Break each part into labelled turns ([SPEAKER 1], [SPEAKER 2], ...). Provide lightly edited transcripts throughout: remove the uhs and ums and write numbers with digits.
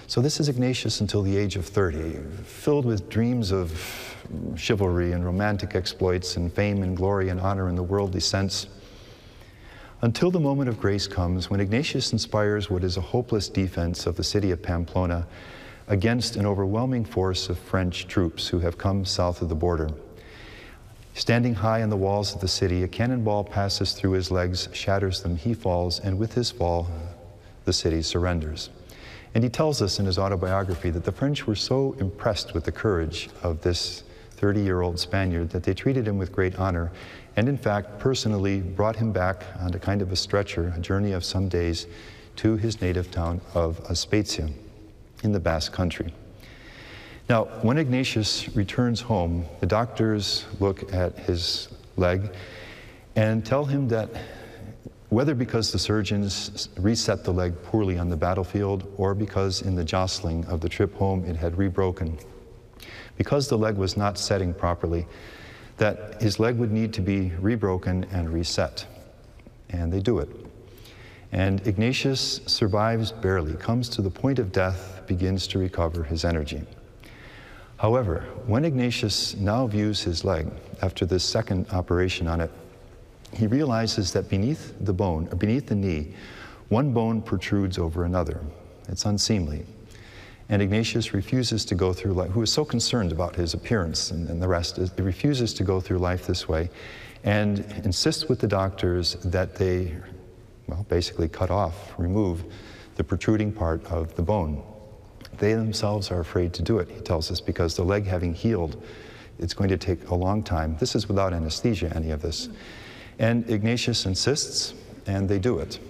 [SPEAKER 1] So this is Ignatius until the age of 30, filled with dreams of chivalry and romantic exploits and fame and glory and honor in the worldly sense, until the moment of grace comes when Ignatius inspires what is a hopeless defense of the city of Pamplona against an overwhelming force of French troops who have come south of the border. Standing high on the walls of the city, a cannonball passes through his legs, shatters them, he falls, and with his fall, the city surrenders. And he tells us in his autobiography that the French were so impressed with the courage of this 30-year-old Spaniard that they treated him with great honor and, in fact, personally brought him back on a kind of a stretcher, a journey of some days, to his native town of Spezia in the Basque country. Now, when Ignatius returns home, the doctors look at his leg and tell him that whether because the surgeons reset the leg poorly on the battlefield or because in the jostling of the trip home it had rebroken, because the leg was not setting properly, that his leg would need to be rebroken and reset. And they do it. And Ignatius survives barely, comes to the point of death, begins to recover his energy. However, when Ignatius now views his leg after this second operation on it, he realizes that beneath the bone, or beneath the knee, one bone protrudes over another. It's unseemly. And Ignatius refuses to go through life, who is so concerned about his appearance and the rest, he refuses to go through life this way and insists with the doctors that they, well, basically cut off, remove the protruding part of the bone. They themselves are afraid to do it, he tells us, because the leg having healed, it's going to take a long time. This is without anesthesia, any of this. And Ignatius insists, and they do it.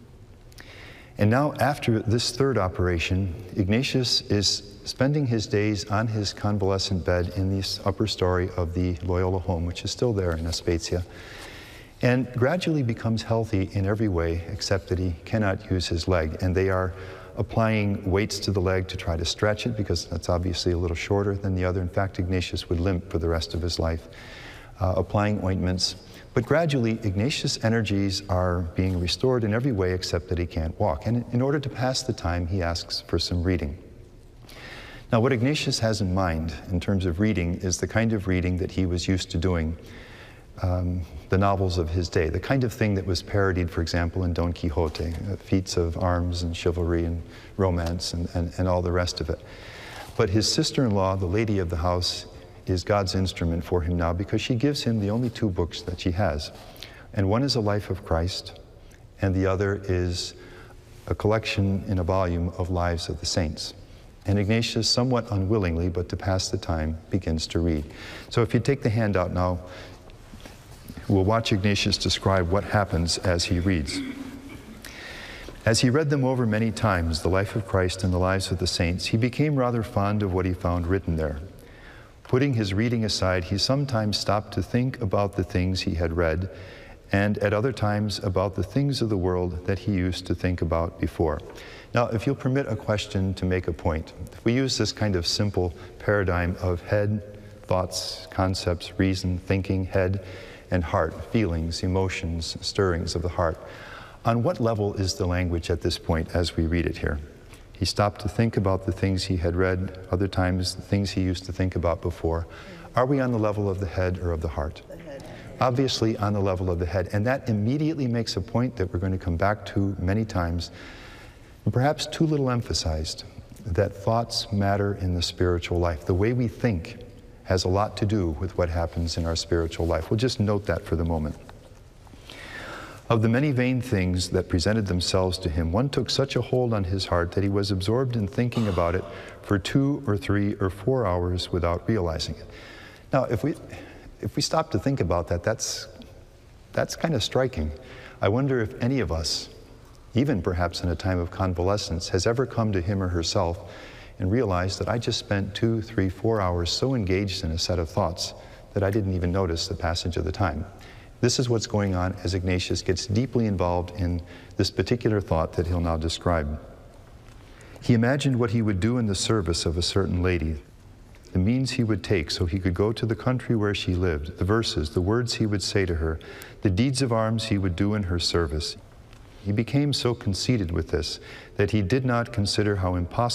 [SPEAKER 1] And now, after this third operation, Ignatius is spending his days on his convalescent bed in the upper story of the Loyola home, which is still there in Spezia, and gradually becomes healthy in every way except that he cannot use his leg. And they are applying weights to the leg to try to stretch it, because that's obviously a little shorter than the other. In fact, Ignatius would limp for the rest of his life, applying ointments. But gradually, Ignatius' energies are being restored in every way except that he can't walk. And in order to pass the time, he asks for some reading. Now, what Ignatius has in mind in terms of reading is the kind of reading that he was used to doing, the novels of his day, the kind of thing that was parodied, for example, in Don Quixote, feats of arms and chivalry and romance and all the rest of it. But his sister-in-law, the lady of the house, is God's instrument for him now, because she gives him the only two books that she has. And one is a life of Christ, and the other is a collection in a volume of lives of the saints. And Ignatius, somewhat unwillingly, but to pass the time, begins to read. So if you take the handout now, we'll watch Ignatius describe what happens as he reads. As he read them over many times, the life of Christ and the lives of the saints, he became rather fond of what he found written there. Putting his reading aside, he sometimes stopped to think about the things he had read, and at other times about the things of the world that he used to think about before. Now, if you'll permit a question to make a point, if we use this kind of simple paradigm of head, thoughts, concepts, reason, thinking, head, and heart, feelings, emotions, stirrings of the heart, on what level is the language at this point as we read it here? He stopped to think about the things he had read, other times the things he used to think about before. Are we on the level of the head or of the heart?
[SPEAKER 2] The head.
[SPEAKER 1] Obviously on the level of the head. And that immediately makes a point that we're going to come back to many times, and perhaps too little emphasized, that thoughts matter in the spiritual life. The way we think has a lot to do with what happens in our spiritual life. We'll just note that for the moment. Of the many vain things that presented themselves to him, one took such a hold on his heart that he was absorbed in thinking about it for 2 or 3 or 4 hours without realizing it. Now, if we stop to think about that, that's kind of striking. I wonder if any of us, even perhaps in a time of convalescence, has ever come to him or herself and realized that I just spent 2, 3, 4 hours so engaged in a set of thoughts that I didn't even notice the passage of the time. This is what's going on as Ignatius gets deeply involved in this particular thought that he'll now describe. He imagined what he would do in the service of a certain lady, the means he would take so he could go to the country where she lived, the verses, the words he would say to her, the deeds of arms he would do in her service. He became so conceited with this that he did not consider how impossible